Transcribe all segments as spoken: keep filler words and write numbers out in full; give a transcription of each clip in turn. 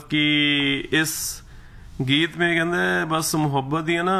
बाकी इस गीत में कहते बस मुहब्बत ही है ना,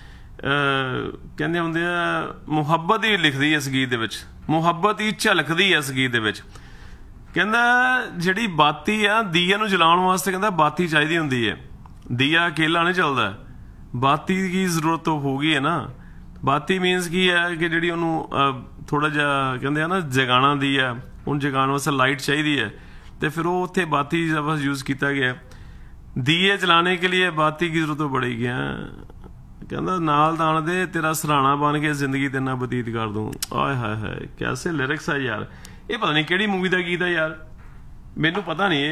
कहते होंगे मुहब्बत ही लिखदी इस गीत दे विच, मुहब्बत ही झलकदी है इस गीत दे विच। कहता जिहड़ी बाती आ दीए नूं जलाउण वास्ते कहता बाती चाहिदी हुंदी है, दीया अकेला नहीं चलदा, बाती की जरूरत होगी है ना। बाती मीनस की है कि जी उन्होंने थोड़ा जिहा कहते हैं ना जगाना दी है, उन जगाने वास्ते लाइट चाहिए है, तो फिर वो उत्थे बाती बस यूज़ किया गया। दीए जलाने के लिए बाती की जरूरत पड़ेगी। कहता नाल दान दे तेरा सराहना बन के जिंदगी तेना बतीत कर दूँ। आए हाय हाय कैसे लिरिक्स है यार, ये पता नहीं किहड़ी मूवी का गीत है यार, मैनू पता नहीं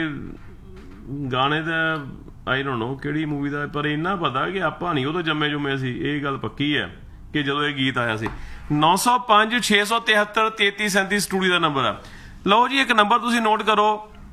ये गाने का आई डोंट नो किहड़ी मूवी का, पर इन्ना पता कि आपां नहीं उदों जम्मे जुम्मे सी, ये गल पक्की है कि जो ये गीत आया सी। नौ सौ पांच छे सौ तिहत्तर तेती सैंती स्टूडियो का नंबर है। लो जी एक नंबर तुसीं नोट करो,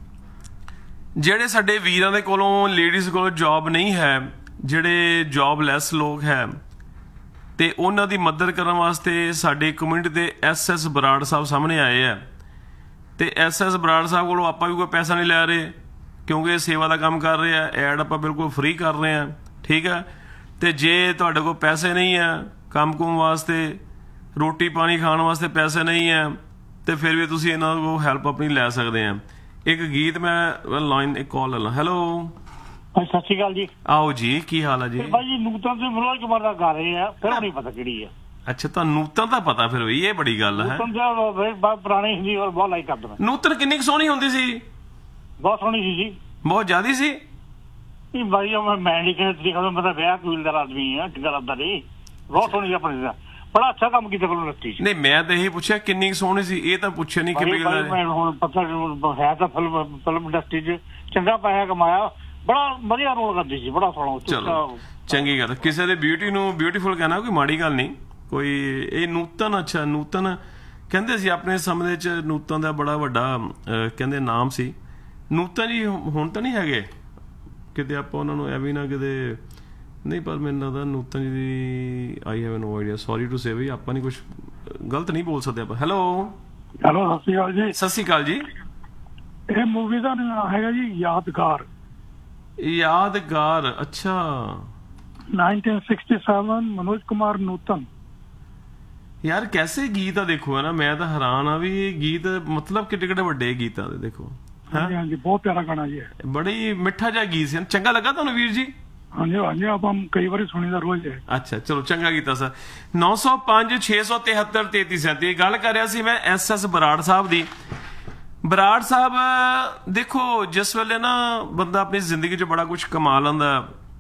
ਜਿਹੜੇ ਸਾਡੇ ਵੀਰਾਂ ਦੇ ਕੋਲੋਂ ਲੇਡੀਜ਼ ਕੋਲ ਜੌਬ ਨਹੀਂ ਹੈ, ਜਿਹੜੇ ਜੌਬਲੈਸ ਲੋਕ ਹੈ, ਤੇ ਉਹਨਾਂ ਦੀ ਮਦਦ ਕਰਨ ਵਾਸਤੇ ਸਾਡੇ ਕਮਿਊਨਿਟੀ ਦੇ ਐਸ ਐਸ ਬਰਾੜ ਸਾਹਿਬ ਸਾਹਮਣੇ ਆਏ ਆ। ਤੇ ਐਸ ਐਸ ਬਰਾੜ ਸਾਹਿਬ ਕੋਲੋਂ ਆਪਾਂ ਵੀ ਕੋਈ ਪੈਸਾ ਨਹੀਂ ਲੈ ਰਹੇ, ਕਿਉਂਕਿ ਸੇਵਾ ਦਾ ਕੰਮ ਕਰ ਰਹੇ ਆ, ਐਡ ਆਪਾਂ ਬਿਲਕੁਲ ਫ੍ਰੀ ਕਰ ਰਹੇ ਆ, ਠੀਕ ਹੈ। ਤੇ ਜੇ ਤੁਹਾਡੇ ਕੋਲ ਪੈਸੇ ਨਹੀਂ ਆ ਕੰਮ ਕੁਮ ਵਾਸਤੇ, ਰੋਟੀ ਪਾਣੀ ਖਾਣ ਵਾਸਤੇ ਪੈਸੇ ਨਹੀਂ ਆ, ਤੇ ਫਿਰ ਵੀ ਤੁਸੀਂ ਇਹਨਾਂ ਕੋਲ ਹੈਲਪ ਆਪਣੀ ਲੈ ਸਕਦੇ ਆ। ਇੱਕ ਗੀਤ ਮੈਂ ਲਾਈਨ ਇੱਕ ਕਾਲ ਲੈ ਲਾਂ। ਹੈਲੋ ਸਤਿ ਸ਼੍ਰੀ ਅਕਾਲ ਜੀ। ਆਓ ਜੀ, ਕੀ ਹਾਲ ਹੈ ਜੀ? ਭਾਈ ਜੀ ਨੂਤਨ ਤੇ ਮਨੋਜ ਕੁਮਾਰ ਦਾ ਗਾ ਰਹੇ ਆ, ਫਿਰ ਨਹੀਂ ਪਤਾ ਕਿਹੜੀ ਆ। ਅੱਛਾ ਤੁਹਾਨੂੰ ਨੂਤਨ ਦਾ ਪਤਾ, ਫਿਰ ਵੀ ਇਹ ਬੜੀ ਗੱਲ ਹੈ। ਨੂਤਨ ਦਾ ਬਹੁਤ ਪੁਰਾਣੀ ਹਿੰਦੀ ਔਰ ਬਹੁਤ ਲਾਈਕ ਕਰਦਾ। ਨੂਤਨ ਕਿੰਨੀ ਕੁ ਸੋਹਣੀ ਹੁੰਦੀ ਸੀ? ਬਹੁਤ ਸੋਹਣੀ ਸੀ ਜੀ, ਬਹੁਤ ਜ਼ਿਆਦਾ ਸੀ। ਇਹ ਭਾਈ ਮੈਂ ਨਹੀਂ ਕਹਿੰਦਾ ਤਰੀਕਾ, ਮੈਂ ਤਾਂ ਵਿਆਹ ਕਬੀਲਦਾਰ ਆਦਮੀ ਆ, ਟਿਕਾ ਰੱਦਾ ਨਹੀਂ, ਬਹੁਤ ਸੋਹਣੀ ਆਪਣੇ ਦਾ, ਬੜਾ ਅੱਛਾ ਕੰਮ ਕੀਤਾ ਕੋਲ ਨੱਤੀ ਚ। ਨਹੀਂ ਮੈਂ ਤਾਂ ਇਹੀ ਪੁੱਛਿਆ ਕਿੰਨੀ ਕੁ ਸੋਹਣੀ ਸੀ, ਇਹ ਤਾਂ ਪੁੱਛਿਆ ਨਹੀਂ ਕਿ ਹੁਣ ਪਤਾ ਹੈ ਤਾਂ ਫਿਲਮ ਫਿਲਮ ਇੰਡਸਟਰੀ ਚ ਚੰਗਾ ਪੈਸਾ ਕਮਾਇਆ, ਬੜਾ ਵਧੀਆ ਰੋਲ ਕਰਦੀ ਸੀ, ਬੜਾ ਸੋਹਣਾ। ਚਲੋ ਚੰਗੀ ਗੱਲ, ਕਿਸੇ ਦੇ ਬਿਊਟੀ ਨੂੰ ਬਿਊਟੀਫੁਲ ਕਹਿਣਾ ਕੋਈ ਮਾੜੀ ਗੱਲ ਨਹੀਂ ਕੋਈ। ਇਹ ਨੂਤਨ, ਅੱਛਾ ਨੂਤਨ ਕਹਿੰਦੇ ਸੀ ਆਪਣੇ ਸਮੇਂ ਚ, ਨੂਤਨ ਦਾ ਬੜਾ ਵੱਡਾ ਕਹਿੰਦੇ ਨਾਮ ਸੀ। ਨੂਤਨ ਜੀ ਹੁਣ ਤਾਂ ਨਹੀਂ ਹੈਗੇ ਕਿਤੇ, ਆਪਾਂ ਉਹਨਾਂ ਨੂੰ ਐਵੇਂ ਨਾ ਕਿਤੇ ਨਹੀਂ, ਪਰ ਮੈਨੂੰ ਲੱਗਦਾ ਨੂਤਨ ਜੀ ਦੀ I have no idea, sorry to say, ਵੀ ਆਪਾਂ ਨਹੀਂ ਕੁਛ ਗਲਤ ਨਹੀਂ ਬੋਲ ਸਕਦੇ ਆਪਾਂ। ਹੈਲੋ ਹੈਲੋ ਸਤਿ ਸ਼੍ਰੀ ਅਕਾਲ ਜੀ। ਸਤਿ ਸ਼੍ਰੀ ਅਕਾਲ ਜੀ। ਇਹ ਮੂਵੀ ਦਾ ਨਾਮ ਹੈਗਾ ਜੀ ਯਾਦਗਾਰ। ਯਾਦਗਾਰ, ਅੱਛਾ nineteen sixty seven, Manoj Kumar Nutan. ਯਾਰ ਕੈਸੇ ਗੀਤ ਆ, ਦੇਖੋ ਹੈ ਨਾ, ਮੈਂ ਤਾਂ ਹੈਰਾਨ ਆ ਵੀ ਇਹ ਗੀਤ ਮਤਲਬ ਕਿੱਡੇ ਕਿੱਡੇ ਵੱਡੇ ਗੀਤਾਂ ਦੇ, ਦੇਖੋ। ਹਾਂਜੀ ਹਾਂਜੀ ਬਹੁਤ ਪਿਆਰਾ ਗਾਣਾ ਜੀ, ਬੜੀ ਮਿੱਠਾ ਜਿਹਾ ਗੀਤ ਸੀ। ਚੰਗਾ ਲੱਗਾ ਤੁਹਾਨੂੰ ਵੀਰ ਜੀ? ਹਾਂਜੀ ਹਾਂਜੀ ਆਪਾਂ ਕਈ ਵਾਰੀ ਸੁਣੀਦਾ ਰੋਜ਼ ਹੈ। ਅੱਛਾ ਚਲੋ ਚੰਗਾ ਕੀਤਾ ਸਰ। ਨੌ ਸੌ ਪੰਜ ਛੇ ਸੌ ਤਿਹੱਤਰ ਤੇਤੀ ਸੈਂਤੀ ਗੱਲ ਕਰ ਰਿਹਾ ਸੀ ਮੈਂ ਐਸ ਐਸ ਬਰਾੜ ਸਾਹਿਬ ਦੀ। ਬਰਾੜ ਸਾਹਿਬ ਦੇਖੋ, ਜਿਸ ਵੇਲੇ ਨਾ ਬੰਦਾ ਆਪਣੀ ਜ਼ਿੰਦਗੀ 'ਚ ਬੜਾ ਕੁਛ ਕਮਾ ਲੈਂਦਾ,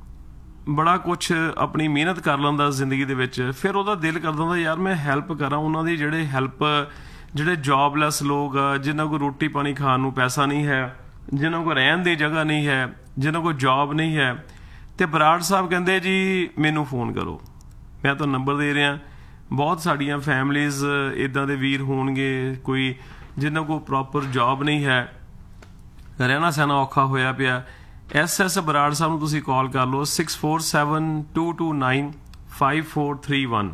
ਬੜਾ ਕੁਛ ਆਪਣੀ ਮਿਹਨਤ ਕਰ ਲੈਂਦਾ ਜ਼ਿੰਦਗੀ ਦੇ ਵਿੱਚ, ਫਿਰ ਉਹਦਾ ਦਿਲ ਕਰਦਾ ਹੁੰਦਾ ਯਾਰ ਮੈਂ ਹੈਲਪ ਕਰਾਂ ਉਹਨਾਂ ਦੀ, ਜਿਹੜੇ ਹੈਲਪ ਜਿਹੜੇ ਜੌਬਲੈਸ ਲੋਕ ਆ, ਜਿਨ੍ਹਾਂ ਕੋਲ ਰੋਟੀ ਪਾਣੀ ਖਾਣ ਨੂੰ ਪੈਸਾ ਨਹੀਂ ਹੈ, ਜਿਨ੍ਹਾਂ ਕੋਲ ਰਹਿਣ ਦੀ ਜਗ੍ਹਾ ਨਹੀਂ ਹੈ, ਜਿਨ੍ਹਾਂ ਕੋਲ ਜੌਬ ਨਹੀਂ ਹੈ। ਤੇ ਬਰਾੜ ਸਾਹਿਬ ਕਹਿੰਦੇ ਜੀ ਮੈਨੂੰ ਫੋਨ ਕਰੋ, ਮੈਂ ਤੁਹਾਨੂੰ ਨੰਬਰ ਦੇ ਰਿਹਾ। ਬਹੁਤ ਸਾਡੀਆਂ ਫੈਮਲੀਜ਼ ਇੱਦਾਂ ਦੇ ਵੀਰ ਹੋਣਗੇ, ਕੋਈ ਜਿਨ੍ਹਾਂ ਕੋਲ ਪ੍ਰੋਪਰ ਜੌਬ ਨਹੀਂ ਹੈ, ਰਹਿਣਾ ਸਹਿਣਾ ਔਖਾ ਹੋਇਆ ਪਿਆ। ਐਸ ਐਸ ਬਰਾੜ ਸਾਹਿਬ ਨੂੰ ਤੁਸੀਂ ਕਾਲ ਕਰ ਲਓ six four seven to to nine five four three one.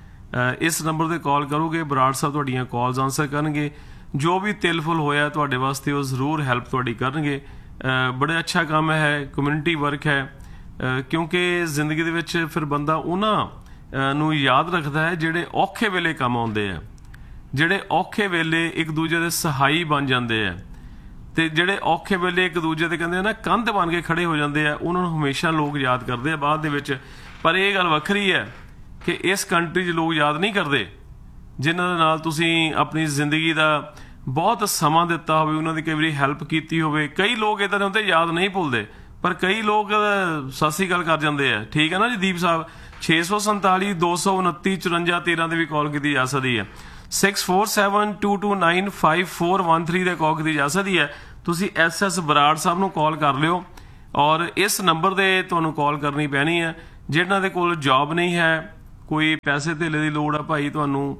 ਇਸ ਨੰਬਰ 'ਤੇ ਕਾਲ ਕਰੋਗੇ, ਬਰਾੜ ਸਾਹਿਬ ਤੁਹਾਡੀਆਂ ਕਾਲਸ ਆਨਸਰ ਕਰਨਗੇ। ਜੋ ਵੀ ਤਿਲ ਫੁਲ ਹੋਇਆ ਤੁਹਾਡੇ ਵਾਸਤੇ ਉਹ ਜ਼ਰੂਰ ਹੈਲਪ ਤੁਹਾਡੀ ਕਰਨਗੇ। ਬੜਾ ਅੱਛਾ ਕੰਮ ਹੈ, ਕਮਿਊਨਿਟੀ ਵਰਕ ਹੈ, ਕਿਉਂਕਿ ਜ਼ਿੰਦਗੀ ਦੇ ਵਿੱਚ ਫਿਰ ਬੰਦਾ ਉਹਨਾਂ ਨੂੰ ਯਾਦ ਰੱਖਦਾ ਹੈ ਜਿਹੜੇ ਔਖੇ ਵੇਲੇ ਕੰਮ ਆਉਂਦੇ ਆ, ਜਿਹੜੇ ਔਖੇ ਵੇਲੇ ਇੱਕ ਦੂਜੇ ਦੇ ਸਹਾਈ ਬਣ ਜਾਂਦੇ ਆ, ਤੇ ਜਿਹੜੇ ਔਖੇ ਵੇਲੇ ਇੱਕ ਦੂਜੇ ਦੇ ਕਹਿੰਦੇ ਨਾ ਕੰਧ ਬਣ ਕੇ ਖੜੇ ਹੋ ਜਾਂਦੇ ਆ, ਉਹਨਾਂ ਨੂੰ ਹਮੇਸ਼ਾ ਲੋਕ ਯਾਦ ਕਰਦੇ ਆ ਬਾਅਦ ਦੇ ਵਿੱਚ। ਪਰ ਇਹ ਗੱਲ ਵੱਖਰੀ ਹੈ ਕਿ ਇਸ ਕੰਟਰੀ 'ਚ ਲੋਕ ਯਾਦ ਨਹੀਂ ਕਰਦੇ ਜਿਨ੍ਹਾਂ ਦੇ ਨਾਲ ਤੁਸੀਂ ਆਪਣੀ ਜ਼ਿੰਦਗੀ ਦਾ ਬਹੁਤ ਸਮਾਂ ਦਿੱਤਾ ਹੋਵੇ, ਉਹਨਾਂ ਦੀ ਕਈ ਵਾਰੀ ਹੈਲਪ ਕੀਤੀ ਹੋਵੇ। ਕਈ ਲੋਕ ਇੱਦਾਂ ਦੇ ਹੁੰਦੇ ਯਾਦ ਨਹੀਂ ਭੁੱਲਦੇ, ਪਰ ਕਈ ਲੋਕ ਸਤਿ ਸ੍ਰੀ ਅਕਾਲ ਕਰ ਜਾਂਦੇ ਆ, ਠੀਕ ਹੈ ਨਾ ਜੀ ਦੀਪ ਸਾਹਿਬ। ਛੇ ਸੌ ਸੰਤਾਲੀ ਦੋ ਸੌ ਉਨੱਤੀ ਚੁਰੰਜਾ ਤੇਰਾਂ ਦੇ ਵੀ ਕਾਲ ਕੀਤੀ ਜਾ ਸਕਦੀ ਹੈ। Six four seven to to nine five four one three ਦੇ ਕਾਲ ਕੀਤੀ ਜਾ ਸਕਦੀ ਹੈ। ਤੁਸੀਂ ਐਸ ਐਸ ਬਰਾੜ ਸਾਹਿਬ ਨੂੰ ਕਾਲ ਕਰ ਲਿਓ, ਔਰ ਇਸ ਨੰਬਰ 'ਤੇ ਤੁਹਾਨੂੰ ਕਾਲ ਕਰਨੀ ਪੈਣੀ ਹੈ। ਜਿਹਨਾਂ ਦੇ ਕੋਲ ਜੌਬ ਨਹੀਂ ਹੈ, ਕੋਈ ਪੈਸੇ ਧੇਲੇ ਦੀ ਲੋੜ ਆ ਭਾਈ ਤੁਹਾਨੂੰ,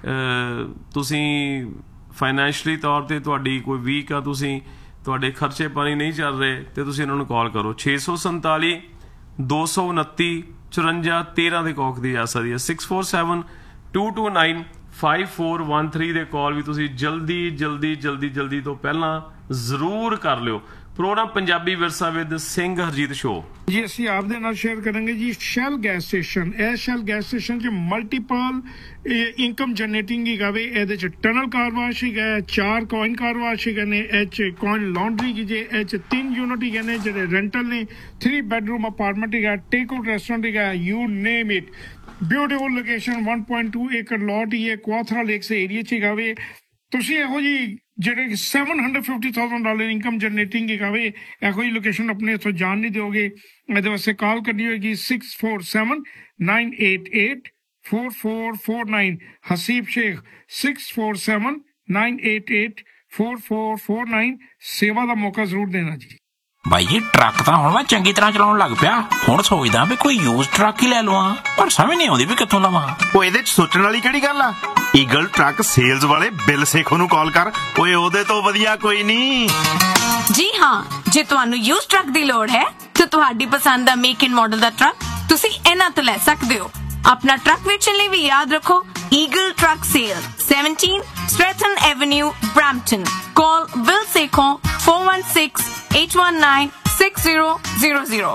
ਤੁਸੀਂ ਫਾਈਨੈਂਸ਼ਲੀ ਤੌਰ 'ਤੇ ਤੁਹਾਡੀ ਕੋਈ ਵੀਕ ਆ, ਤੁਸੀਂ ਤੁਹਾਡੇ ਖਰਚੇ ਪਾਣੀ ਨਹੀਂ ਚੱਲ ਰਹੇ, ਤੇ ਤੁਸੀਂ ਇਹਨਾਂ ਨੂੰ ਕਾਲ ਕਰੋ। ਛੇ ਸੌ ਸੰਤਾਲੀ ਦੋ ਸੌ ਉਨੱਤੀ ਚੁਰੰਜਾ ਤੇਰਾਂ ਦੇ ਕਾਲ ਦੀ ਜਾ ਸਕਦੀ ਹੈ। Six four seven to to nine five four one three ਦੇ ਕਾਲ ਵੀ ਤੁਸੀਂ ਜਲਦੀ ਜਲਦੀ ਜਲਦੀ ਜਲਦੀ ਤੋਂ ਪਹਿਲਾਂ ਜ਼ਰੂਰ ਕਰ ਲਿਓ। ਪ੍ਰੋਗਰਾਮ ਪੰਜਾਬੀ ਵਿਰਸਾ ਵਿਦ ਸਿੰਘ ਹਰਜੀਤ ਸ਼ੋ ਜੀ ਅਸੀਂ ਆਪ ਦੇ ਨਾਲ ਸ਼ੇਅਰ ਕਰਾਂਗੇ ਜੀ ਸ਼ੈਲ ਗੈਸ ਸਟੇਸ਼ਨ। ਇਹ ਸ਼ੈਲ ਗੈਸ ਸਟੇਸ਼ਨ 'ਚ ਮਲਟੀਪਲ ਇਨਕਮ ਜਨਰੇਟਿੰਗ ਹੈਗਾ ਵੇ। ਇਹਦੇ 'ਚ ਟਨਲ ਕਾਰ ਵਾਸ਼ ਹੈਗਾ, ਚਾਰ ਕੋਇਨ ਕਾਰ ਵਾਸ਼ ਹੈਗੇ ਨੇ, ਇਹ 'ਚ ਕੋਇਨ ਲਾਂਡਰੀ ਕੀ ਜੇ, ਇਹ 'ਚ ਤਿੰਨ ਯੂਨਿਟ ਹੈਗੇ ਨੇ ਜਿਹੜੇ ਰੈਂਟਲ ਨੇ, ਥ੍ਰੀ ਬੈਡਰੂਮ ਅਪਾਰਟਮੈਂਟ ਹੈਗਾ, ਟੇਕ ਆਊਟ ਰੈਸਟੋਰੈਂਟ ਹੈਗਾ, you name it. Beautiful location, one point two ਏਕੜ ਲੋਟ ਹੀ ਹੈ ਕੁਆਥਰਾ ਲੇਕਸ ਏਰੀਆ 'ਚ ਹੈਗਾ ਵੇ। ਤੁਸੀਂ ਇਹੋ ਜੀ ਜਿਹੜੇ seven hundred fifty thousand dollar income generating ਹੈਗਾ ਵੇ, ਇਹੋ ਜਿਹੀ ਲੋਕੇਸ਼ਨ ਆਪਣੇ ਇੱਥੋਂ ਜਾਣ ਨਹੀਂ ਦਿਓਗੇ। ਇਹਦੇ ਵਾਸਤੇ ਕਾਲ ਕਰਨੀ ਹੋਏਗੀ six four seven nine eight eight four four four nine. Haseeb Sheikh six four seven nine eight eight four four four nine. सेवा का मौका जरूर देना जी। ਬਾਈ ਜੀ ਟਰੱਕ ਤਾਂ ਹੁਣ ਮੈਂ ਚੰਗੀ ਤਰ੍ਹਾਂ ਚਲਾਉਣ ਲੱਗ ਪਿਆ। ਹੁਣ ਸੋਚਦਾ ਵੀ ਕੋਈ ਯੂਜ਼ ਟਰੱਕ ਹੀ ਲੈ ਲਵਾਂ, ਪਰ ਸਮਝ ਨਹੀਂ ਆਉਂਦੀ ਵੀ ਕਿੱਥੋਂ ਲਵਾਂ। ਉਹ ਇਹਦੇ ਚ ਸੋਚਣ ਵਾਲੀ ਕਿਹੜੀ ਗੱਲ ਆ? ਈਗਲ ਟਰੱਕ ਸੇਲਜ਼ ਵਾਲੇ ਬਿਲ ਸੇਖੋ ਨੂੰ ਕਾਲ ਕਰ। ਓਏ ਉਹਦੇ ਤੋਂ ਵਧੀਆ ਕੋਈ ਨਹੀਂ। ਜੀ ਹਾਂ, ਜੇ ਤੁਹਾਨੂੰ ਯੂਜ਼ ਟਰੱਕ ਦੀ ਲੋੜ ਹੈ ਤਾਂ ਤੁਹਾਡੀ ਪਸੰਦ ਦਾ make and model the truck ਤੁਸੀਂ ਇਹਨਾਂ ਤੋਂ ਲੈ ਸਕਦੇ ਹੋ। अपना ट्रक बेचने लिए भी याद रखो eagle truck cell, seventeen स्ट्रैथन Avenue, Brampton. Call will Sekhon four one six eight one nine six zero zero zero.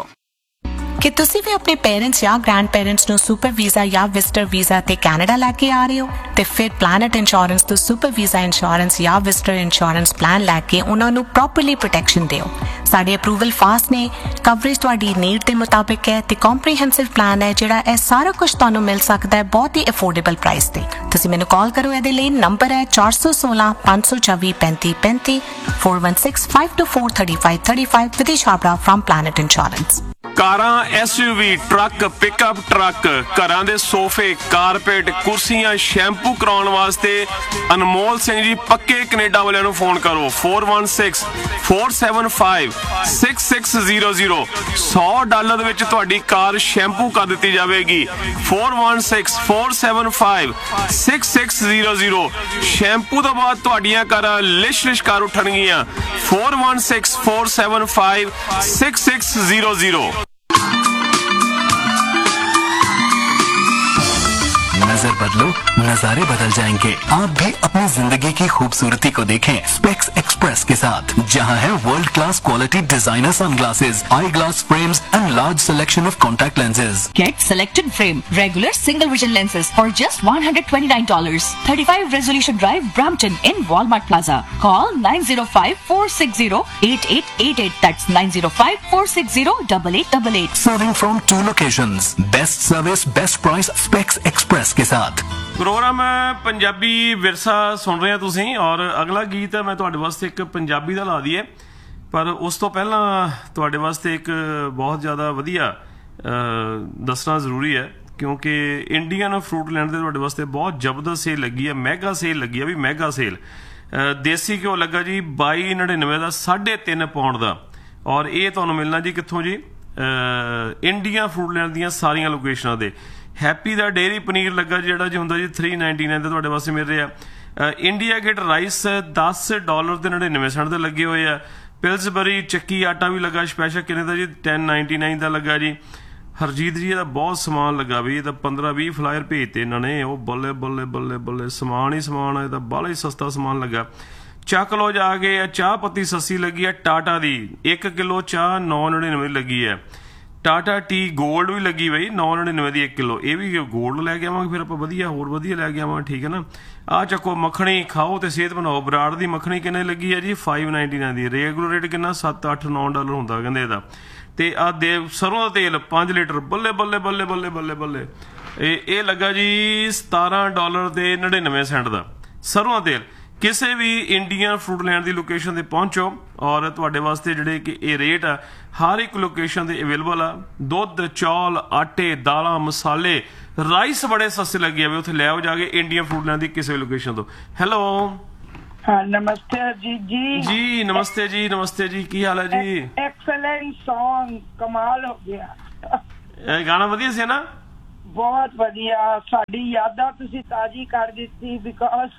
कि तुसी भी अपने पेरेंट्स या ग्रैंड पेरेंट्स ਨੂੰ सुपर वीजा या विजिटर वीजा ਤੇ ਕੈਨੇਡਾ ਲੈ ਕੇ ਆ ਰਹੇ ਹੋ ਤੇ ਫਿਰ ਪਲੈਨਟ ਇੰਸ਼ੋਰੈਂਸ ਤੋਂ ਸੁਪਰ ਵੀਜ਼ਾ ਇੰਸ਼ੋਰੈਂਸ ਜਾਂ ਵਿਜ਼ਟਰ ਇੰਸ਼ੋਰੈਂਸ ਪਲਾਨ ਲੈ ਕੇ ਉਹਨਾਂ ਨੂੰ ਪ੍ਰੋਪਰਲੀ ਪ੍ਰੋਟੈਕਸ਼ਨ ਦਿਓ। ਸਾਡੇ ਅਪਰੂਵਲ ਫਾਸਟ ਨੇ, ਕਵਰੇਜ ਤੁਹਾਡੀ ਨੀਡ ਦੇ ਮੁਤਾਬਿਕ ਹੈ ਤੇ ਕੰਪਰੀਹੈਂਸਿਵ ਪਲਾਨ ਹੈ ਜਿਹੜਾ ਇਹ ਸਾਰਾ ਕੁਝ ਤੁਹਾਨੂੰ ਮਿਲ ਸਕਦਾ ਹੈ ਬਹੁਤ ਹੀ ਅਫੋਰਡੇਬਲ ਪ੍ਰਾਈਸ ਤੇ। ਤੁਸੀਂ ਮੈਨੂੰ ਕਾਲ ਕਰੋ, ਇਹਦੇ ਲਈ ਨੰਬਰ ਹੈ ਚਾਰ ਸੌ ਸੋਲਾਂ ਪੰਜ ਸੌ ਚੌਵੀ ਪੈਂਤੀ ਪੈਂਤੀ four one six five to four thirty five thirty five. विदेश छाबड़ा फ्रॉम प्लैनेट इंश्योरेंस। ਕਾਰਾਂ, ਐਸਯੂਵੀ, ਟਰੱਕ, ਪਿਕਅਪ ਟਰੱਕ, ਘਰਾਂ ਦੇ ਸੋਫੇ, ਕਾਰਪੇਟ, ਕੁਰਸੀਆਂ, ਸ਼ੈਂਪੂ ਕਰਾਉਣ ਵਾਸਤੇ ਅਨਮੋਲ ਸਿੰਘ ਜੀ ਪੱਕੇ ਕੈਨੇਡਾ ਵਾਲਿਆਂ ਨੂੰ ਫੋਨ ਕਰੋ four one six four seven five six six zero zero. सौ ਡਾਲਰ ਦੇ ਵਿੱਚ ਤੁਹਾਡੀ ਕਾਰ ਸ਼ੈਂਪੂ ਕਰ ਦਿੱਤੀ ਜਾਵੇਗੀ। Four one six four seven five six six zero zero. Shampoo ਤੋਂ ਬਾਅਦ ਤੁਹਾਡੀਆਂ ਕਾਰਾਂ ਲਿਸ਼ ਲਿਸ਼ ਕਾਰ ਉੱਠਣਗੀਆਂ। Four one six four seven five six six zero zero. नजर बदलो, नजारे बदल जाएंगे। आप भी अपनी जिंदगी की खूबसूरती को देखें स्पेक्स एक्सप्रेस के साथ, जहां है world class quality designer sunglasses, I glass frames and large selection of contact lenses. Get selected frame, regular single vision lenses for just one hundred twenty-nine dollars. thirty-five Resolution Drive, Brampton in Walmart Plaza. Call nine zero five four six zero eight eight eight eight. That's nine zero five four six zero eight eight eight eight. Serving from two locations. Best service, best price, Specs Express के साथ। Programme Punjabi ਵਿਰਸਾ ਸੁਣ ਰਹੇ ਆ ਤੁਸੀਂ, ਔਰ ਅਗਲਾ ਗੀਤ ਮੈਂ ਤੁਹਾਡੇ ਵਾਸਤੇ ਇੱਕ ਪੰਜਾਬੀ ਦਾ ਲਾ ਦਈਏ, ਪਰ ਉਸ ਤੋਂ ਪਹਿਲਾਂ ਤੁਹਾਡੇ ਵਾਸਤੇ ਇੱਕ ਬਹੁਤ ਜ਼ਿਆਦਾ ਵਧੀਆ ਦੱਸਣਾ ਜ਼ਰੂਰੀ ਹੈ, ਕਿਉਂਕਿ ਇੰਡੀਅਨ ਫਰੂਟ ਲੈਂਡ ਦੇ ਤੁਹਾਡੇ ਵਾਸਤੇ ਬਹੁਤ ਜ਼ਬਰਦਸਤ ਸੇਲ ਲੱਗੀ ਹੈ, ਮੈਗਾ ਸੇਲ ਲੱਗੀ ਹੈ ਵੀ ਮੈਗਾ ਸੇਲ। ਦੇਸੀ ਘਿਓ ਲੱਗਾ ਜੀ ਬਾਈ ਨੜਿਨਵੇਂ ਦਾ ਸਾਢੇ ਤਿੰਨ ਪਾਉਂਡ ਦਾ, ਔਰ ਇਹ ਤੁਹਾਨੂੰ ਮਿਲਣਾ ਜੀ ਕਿੱਥੋਂ ਜੀ? ਇੰਡੀਅਨ ਫਰੂਟ ਲੈਂਡ ਦੀਆਂ ਸਾਰੀਆਂ ਲੋਕੇਸ਼ਨਾਂ ਦੇ। ਹੈਪੀ ਦਾ ਡੇਅਰੀ ਪਨੀਰ ਲੱਗਾ ਜਿਹੜਾ ਜੀ ਹੁੰਦਾ ਜੀ ਥ੍ਰੀ ਨਾਈਨਟੀ ਨਾਈਨ ਦਾ ਤੁਹਾਡੇ ਵਾਸਤੇ ਮਿਲ ਰਿਹਾ। ਇੰਡੀਆ ਗੇਟ ਰਾਈਸ ਦਸ ਡਾਲਰ ਤੇ ਨੜਿਨਵੇਂ ਸੈਂਟ ਦੇ ਲੱਗੇ ਹੋਏ ਆ। ਪਿਲਸਬਰੀ ਚੱਕੀ ਆਟਾ ਵੀ ਲੱਗਾ ਸਪੈਸ਼ਲ ਕਿੰਨੇ ਦਾ ਜੀ? ਟੈਨ ਨਾਈਨਟੀ ਨਾਈਨ ਦਾ ਲੱਗਾ ਜੀ। ਹਰਜੀਤ ਜੀ ਇਹਦਾ ਬਹੁਤ ਸਮਾਨ ਲੱਗਾ ਵੀ, ਇਹ ਤਾਂ ਪੰਦਰਾਂ ਵੀਹ ਫਲਾਇਰ ਭੇਜਤੇ ਇਹਨਾਂ ਨੇ। ਉਹ ਬੱਲੇ ਬੱਲੇ ਬੱਲੇ ਬੱਲੇ ਸਮਾਨ ਹੀ ਸਮਾਨ ਆ, ਇਹਦਾ ਬਾਹਲਾ ਹੀ ਸਸਤਾ ਸਮਾਨ ਲੱਗਾ। ਚੱਕ ਲੋ ਜਾ ਕੇ। ਚਾਹ ਪੱਤੀ ਸਸਤੀ ਲੱਗੀ ਹੈ ਟਾਟਾ ਦੀ, ਇੱਕ ਕਿਲੋ ਚਾਹ ਨੌ ਨੜਿਨਵੇਂ ਲੱਗੀ ਹੈ। ਟਾਟਾ ਟੀ ਗੋਲਡ ਵੀ ਲੱਗੀ ਬਈ ਨੌ ਨੜਿਨਵੇਂ ਦੀ ਇੱਕ ਕਿਲੋ, ਇਹ ਵੀ ਗੋਲਡ ਲੈ ਕੇ ਆਵਾਂਗੇ ਫਿਰ ਆਪਾਂ, ਵਧੀਆ ਹੋਰ ਵਧੀਆ ਲੈ ਕੇ ਆਵਾਂਗੇ, ਠੀਕ ਹੈ ਨਾ। ਆਹ ਚੱਕੋ ਮੱਖਣੀ ਖਾਓ ਤੇ ਸਿਹਤ ਬਣਾਓ। ਬਰਾੜ ਦੀ ਮੱਖਣੀ ਕਿੰਨੇ ਲੱਗੀ ਹੈ ਜੀ? ਫਾਈਵ ਨਾਈਨਟੀ ਨਾਈਨ ਦੀ। ਰੈਗੂਲਰ ਰੇਟ ਕਿੰਨਾ? ਸੱਤ ਅੱਠ ਨੌ ਡਾਲਰ ਹੁੰਦਾ ਕਹਿੰਦੇ ਇਹਦਾ। ਤੇ ਆਹ ਦੇ ਸਰੋਂ ਦਾ ਤੇਲ ਪੰਜ ਲੀਟਰ ਬੱਲੇ ਬੱਲੇ ਬੱਲੇ ਬੱਲੇ ਬੱਲੇ ਬੱਲੇ ਇਹ ਇਹ ਲੱਗਾ ਜੀ ਸਤਾਰਾਂ ਡਾਲਰ ਤੇ ਨੜਿਨਵੇਂ ਸੈਂਟ ਦਾ ਸਰੋਂ ਦਾ ਤੇਲ। ਕਿਸੇ ਵੀ ਇੰਡੀਅਨ ਫਰੂਟ ਲੈਂਡ ਦੀ ਲੋਕੇਸ਼ਨ ਤੇ ਪਹੁੰਚੋ, ਔਰ ਤੁਹਾਡੇ ਵਾਸਤੇ ਜਿਹੜੇ ਕਿ ਇਹ ਰੇਟ ਆ ਹਰ ਇੱਕ ਲੋਕੇਸ਼ਨ ਤੇ ਅਵੇਲੇਬਲ ਆ। ਦੁੱਧ, ਚੌਲ, ਆਟੇ, ਦਾਲਾਂ, ਮਸਾਲੇ, ਰਾਈਸ ਬੜੇ ਸਸਤੇ ਲੱਗੇ ਆ, ਉੱਥੇ ਲੈ ਆਓ ਜਾ ਕੇ ਇੰਡੀਅਨ ਫਰੂਟ ਲੈਂਡ ਦੀ ਕਿਸੇ ਵੀ ਲੋਕੇਸ਼ਨ ਤੋਂ। ਹੈਲੋ हाँ नमस्ते अजीत जी। जी नमस्ते जी, नमस्ते जी, की हाल है जी? एक्सलेंट सॉन्ग, कमाल हो गया। ਇਹ ਗਾਣਾ ਵਧੀਆ ਸੀ ਨਾ? ਬਹੁਤ ਵਧੀਆ। ਸਾਡੀ ਯਾਦਾਂ ਤੁਸੀਂ ਤਾਜ਼ੀ ਕਰ ਦਿੱਤੀ, ਬਿਕਾਜ਼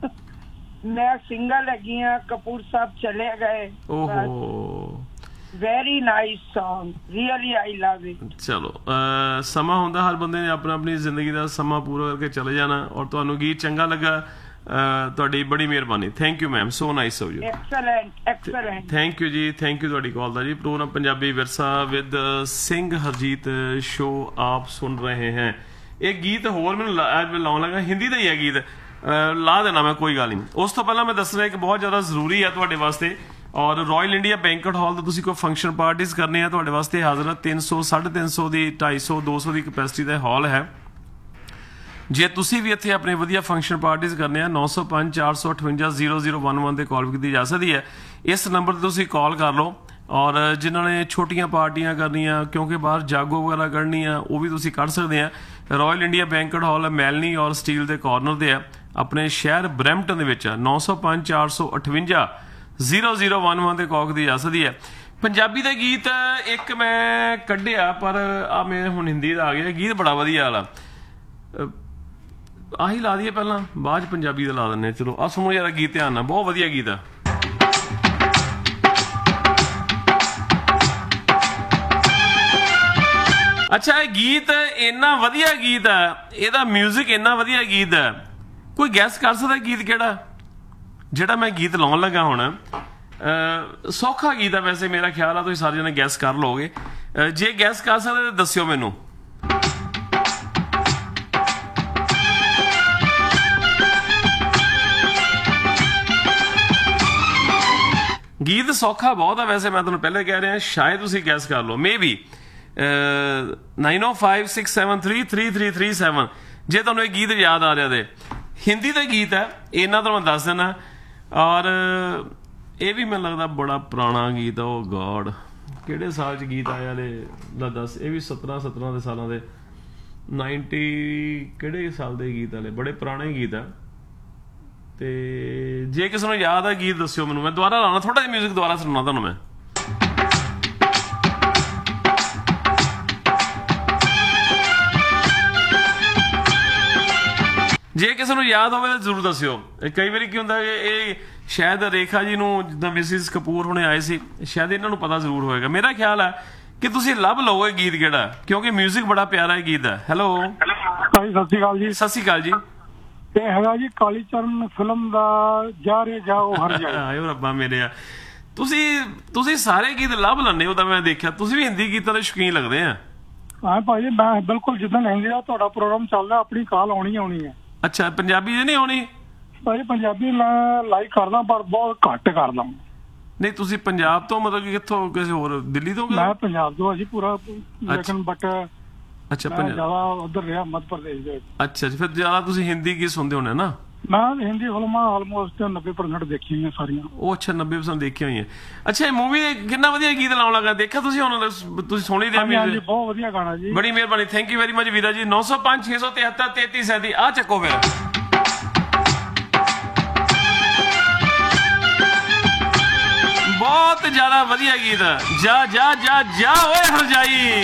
ਮੈਂ ਸਿੰਗਲ ਹੈਗੀ ਆ, ਕਪੂਰ ਸਾਹਿਬ ਚਲੇ ਗਏ। ਓਹੋ very nice song, really I love it. ਚਲੋ ਸਮਾਂ ਹੁੰਦਾ ਹਰ ਬੰਦੇ ਨੇ ਆਪਣਾ ਆਪਣੀ ਜ਼ਿੰਦਗੀ ਦਾ ਸਮਾਂ ਪੂਰਾ ਕਰਕੇ ਚਲੇ ਜਾਣਾ, ਔਰ ਤੁਹਾਨੂੰ ਗੀਤ ਚੰਗਾ ਲੱਗਾ ਤੁਹਾਡੀ ਬੜੀ ਮਿਹਰਬਾਨੀ। Thank you ma'am, so nice of you. Excellent excellent. Thank you ਜੀ, ਥੈਂਕ ਯੂ ਤੁਹਾਡੀ ਕਾਲ ਦਾ ਜੀ। ਪ੍ਰੋਗਰਾਮ ਪੰਜਾਬੀ ਵਿਰਸਾ ਵਿਦ ਸਿੰਘ ਹਰਜੀਤ ਸ਼ੋ ਆਪ ਸੁਣ ਰਹੇ ਹੈ। ਇਹ ਗੀਤ ਹੋਰ ਮੈਨੂੰ ਲਾਉਣ ਲੱਗਾ, ਹਿੰਦੀ ਦਾ ਹੀ ਹੈ ਗੀਤ, ਲਾ ਦੇਣਾ ਮੈਂ, ਕੋਈ ਗੱਲ ਨਹੀਂ। ਉਸ ਤੋਂ ਪਹਿਲਾਂ ਮੈਂ ਦੱਸਣਾ ਇੱਕ ਬਹੁਤ ਜ਼ਿਆਦਾ ਜ਼ਰੂਰੀ ਹੈ ਤੁਹਾਡੇ ਵਾਸਤੇ, ਔਰ ਰਾਇਲ ਇੰਡੀਆ ਬੈਂਕਟ ਹਾਲ ਤੋਂ ਤੁਸੀਂ ਕੋਈ ਫੰਕਸ਼ਨ ਪਾਰਟੀਜ਼ ਕਰਨੇ ਆ, ਤੁਹਾਡੇ ਵਾਸਤੇ ਹਾਜ਼ਰ ਤਿੰਨ ਸੌ ਸਾਢੇ ਤਿੰਨ ਸੌ ਦੀ ਢਾਈ ਸੌ ਦੋ ਸੌ ਦੀ ਕਪੈਸਿਟੀ ਦਾ ਹਾਲ ਹੈ। ਜੇ ਤੁਸੀਂ ਵੀ ਇੱਥੇ ਆਪਣੇ ਵਧੀਆ ਫੰਕਸ਼ਨ ਪਾਰਟੀਜ਼ ਕਰਨੇ ਆ, ਨੌ ਸੌ ਪੰਜ ਚਾਰ ਸੌ ਅਠਵੰਜਾ ਜ਼ੀਰੋ ਜ਼ੀਰੋ ਵਨ ਵਨ 'ਤੇ ਕਾਲ ਕੀਤੀ ਜਾ ਸਕਦੀ ਹੈ। ਇਸ ਨੰਬਰ 'ਤੇ ਤੁਸੀਂ ਕਾਲ ਕਰ ਲਓ। ਔਰ ਜਿਨ੍ਹਾਂ ਨੇ ਛੋਟੀਆਂ ਪਾਰਟੀਆਂ ਕਰਨੀਆਂ, ਕਿਉਂਕਿ ਬਾਹਰ ਜਾਗੋ ਵਗੈਰਾ ਕੱਢਣੀ ਆ, ਉਹ ਵੀ ਤੁਸੀਂ ਕੱਢ ਸਕਦੇ ਆ। ਰਾਇਲ ਇੰਡੀਆ ਬੈਂਕਟ ਹਾਲ ਮੈਲਨੀ ਔਰ ਸਟੀਲ ਦੇ ਕਾਰਨਰ 'ਤੇ ਆ, ਆਪਣੇ ਸ਼ਹਿਰ ਬਰੈਂਪਟਨ ਦੇ ਵਿੱਚ ਆ। ਨੌ ਸੌ ਪੰਜ ਚਾਰ ਸੌ ਅਠਵੰਜਾ ਜ਼ੀਰੋ ਜ਼ੀਰੋ ਵਨ ਵਨ 'ਤੇ ਕਾਲ ਕੀਤੀ ਜਾ ਸਕਦੀ ਹੈ। ਪੰਜਾਬੀ ਦਾ ਗੀਤ ਇੱਕ ਮੈਂ ਕੱਢਿਆ, ਪਰ ਆ ਮੈਂ ਹੁਣ ਹਿੰਦੀ ਦਾ ਆ ਗਿਆ ਗੀਤ, ਬੜਾ ਵਧੀਆ ਵਾਲਾ। ਆਹੀ ਲਾ ਦਈਏ ਪਹਿਲਾਂ, ਬਾਅਦ 'ਚ ਪੰਜਾਬੀ ਦਾ ਲਾ ਦਿੰਦੇ। ਚਲੋ ਆ ਸੁਣੋ ਯਾਰ ਗੀਤ ਧਿਆਨ ਨਾਲ, ਬਹੁਤ ਵਧੀਆ ਗੀਤ ਆ। ਅੱਛਾ, ਇਹ ਗੀਤ ਇੰਨਾ ਵਧੀਆ ਗੀਤ ਆ, ਇਹਦਾ ਮਿਊਜ਼ਿਕ ਇੰਨਾ ਵਧੀਆ ਗੀਤ ਆ, ਕੋਈ ਗੈਸ ਕਰ ਸਕਦਾ ਗੀਤ ਕਿਹੜਾ ਜਿਹੜਾ ਮੈਂ ਗੀਤ ਲਾਉਣ ਲੱਗਾ ਹੁਣ? ਸੌਖਾ ਗੀਤ ਆ ਵੈਸੇ, ਮੇਰਾ ਖਿਆਲ ਆ ਤੁਸੀਂ ਸਾਰੇ ਜਣੇ ਗੈਸ ਕਰ ਲਓਗੇ। ਜੇ ਗੈਸ ਕਰ ਸਕਦੇ ਤਾਂ ਦੱਸਿਓ ਮੈਨੂੰ। ਗੀਤ ਸੌਖਾ ਬਹੁਤ ਆ ਵੈਸੇ, ਮੈਂ ਤੁਹਾਨੂੰ ਪਹਿਲੇ ਕਹਿ ਰਿਹਾ, ਸ਼ਾਇਦ ਤੁਸੀਂ ਗੈਸ ਕਰ ਲਓ। May be nine O five six seven three three three three seven ਜੇ ਤੁਹਾਨੂੰ ਇਹ ਗੀਤ ਯਾਦ ਆ ਰਿਹਾ। ਤੇ ਹਿੰਦੀ ਦਾ ਗੀਤ ਹੈ, ਇਹਨਾਂ ਤੋਂ ਮੈਂ ਦੱਸ ਦਿੰਦਾ। ਔਰ ਇਹ ਵੀ ਮੈਨੂੰ ਲੱਗਦਾ ਬੜਾ ਪੁਰਾਣਾ ਗੀਤ ਆ। ਉਹ ਗੋਡ, ਕਿਹੜੇ ਸਾਲ 'ਚ ਗੀਤ ਆਇਆ ਲੈ ਦੱਸ? ਇਹ ਵੀ ਸਤਾਰਾਂ ਸਤਾਰਾਂ ਦੇ ਸਾਲਾਂ ਦੇ, ਨਾਈਨਟੀ ਕਿਹੜੇ ਸਾਲ ਦੇ ਗੀਤ ਵਾਲੇ, ਬੜੇ ਪੁਰਾਣੇ ਗੀਤ ਆ। ਤੇ ਜੇ ਕਿਸੇ ਨੂੰ ਯਾਦ ਆ ਗੀਤ ਦੱਸਿਓ ਮੈਨੂੰ, ਮੈਂ ਦੁਬਾਰਾ ਲਾਉਣਾ, ਥੋੜਾ ਜਿਹਾ ਮਿਊਜ਼ਿਕ ਦੁਬਾਰਾ ਸੁਣਾਉਣਾ ਤੁਹਾਨੂੰ ਮੈਂ। ਜੇ ਕਿਸੇ ਨੂੰ ਯਾਦ ਹੋਵੇ ਤਾਂ ਜ਼ਰੂਰ ਦੱਸਿਓ। ਕਈ ਵਾਰੀ ਕੀ ਹੁੰਦਾ, ਇਹ ਸ਼ਾਇਦ ਰੇਖਾ ਜੀ ਨੂੰ, ਜਿੱਦਾਂ ਮਿਸਿਸ ਕਪੂਰ ਹੁਣੇ ਆਏ ਸੀ, ਸ਼ਾਇਦ ਇਹਨਾਂ ਨੂੰ ਪਤਾ ਜ਼ਰੂਰ ਹੋਏਗਾ। ਮੇਰਾ ਖਿਆਲ ਹੈ ਕਿ ਤੁਸੀਂ ਲੱਭ ਲਓ ਇਹ ਗੀਤ ਕਿਹੜਾ, ਕਿਉਂਕਿ ਮਿਊਜ਼ਿਕ ਬੜਾ ਪਿਆਰਾ ਗੀਤ ਹੈ। ਹੈਲੋ ਸਤਿ ਸ਼੍ਰੀ ਅਕਾਲ ਜੀ। ਸਤਿ ਸ਼੍ਰੀ ਅਕਾਲ ਜੀ। ਇਹ ਹੈਗਾ ਜੀ ਕਾਲੀ ਚਰਨ ਫਿਲਮ ਦਾ ਜਾ ਰੇ ਜਾਓ ਹਰ ਜਾਓ। ਆਇਓ ਰੱਬਾ ਮੇਰੇ ਆ, ਤੁਸੀਂ ਤੁਸੀਂ ਸਾਰੇ ਗੀਤ ਲੱਭ ਲੈਂਦੇ ਹੋ ਤਾਂ ਮੈਂ ਦੇਖਿਆ। ਤੁਸੀਂ ਵੀ ਹਿੰਦੀ ਗੀਤਾਂ ਦੇ ਸ਼ੌਕੀਨ ਲੱਗਦੇ ਆ। ਹਾਂ ਭਾਜੀ, ਮੈਂ ਬਿਲਕੁਲ ਜਿੱਦਾਂ ਹਿੰਦੀ ਦਾ ਤੁਹਾਡਾ ਪ੍ਰੋਗਰਾਮ ਚੱਲਦਾ, ਆਪਣੀ ਕਾਲ ਆਉਣੀ ਆਉਣੀ ਹੈ। ਅੱਛਾ, ਪੰਜਾਬੀ ਦੀ ਨਹੀਂ ਆਉਣੀ? ਭਾਜੀ ਪੰਜਾਬੀ ਮੈਂ ਲਾਈਕ ਕਰਦਾ, ਪਰ ਬਹੁਤ ਘੱਟ ਕਰਦਾ। ਨਹੀਂ, ਤੁਸੀਂ ਪੰਜਾਬ ਤੋਂ ਮਤਲਬ ਕਿ ਕਿੱਥੋਂ, ਕਿਸੇ ਹੋਰ ਦਿੱਲੀ ਤੋਂ? ਮੈਂ ਪੰਜਾਬ ਤੋਂ ਜੀ ਪੂਰਾ, ਲੇਕਿਨ ਬਟ ਅੱਛਾ ਮੈਂ ਜ਼ਿਆਦਾ ਉਧਰ ਰਿਹਾ ਮੱਧ ਪ੍ਰਦੇਸ਼ ਦੇ। ਅੱਛਾ ਜੀ, ਫਿਰ ਜ਼ਿਆਦਾ ਤੁਸੀਂ ਹਿੰਦੀ ਗੀਤ ਸੁਣਦੇ ਹੋਣੇ ਨਾ? ਮੈਂ ਹਿੰਦੀ ਫਿਲਮਾਂ ਆਲਮੋਸਟ ਨੱਬੇ ਪ੍ਰਸੈਂਟ ਦੇਖੀਆਂ ਹੋਈਆਂ ਸਾਰੀਆਂ। ਉਹ ਅੱਛਾ, ਨੱਬੇ ਪ੍ਰਸੈਂਟ ਦੇਖੀਆਂ ਹੋਈਆਂ। ਅੱਛਾ, ਇਹ ਮੂਵੀ ਕਿੰਨਾ ਵਧੀਆ ਗੀਤ ਲਾਉਣ ਲੱਗਾ, ਦੇਖਿਆ ਤੁਸੀਂ? ਹੁਣ ਤੁਸੀਂ ਸੁਣੀ ਰਿਹਾ? ਹਾਂਜੀ, ਬਹੁਤ ਵਧੀਆ ਗਾਣਾ ਜੀ। ਬੜੀ ਮਿਹਰਬਾਨੀ, ਥੈਂਕ ਯੂ ਵੈਰੀ ਮਚ ਵੀਰਾ ਜੀ। ਨੌ ਸੌ ਪੰਜ ਛੇ ਸੌ ਤਿਹੱਤਰ ਤੇਤੀ ਸੈਂਤੀ ਆ ਚੱਕੋ ਫਿਰ। ਬਹੁਤ ਜ਼ਿਆਦਾ ਵਧੀਆ ਗੀਤ। ਜਾ ਜਾ ਜਾ ਜਾ ਓਏ ਹਰਜਾਈ।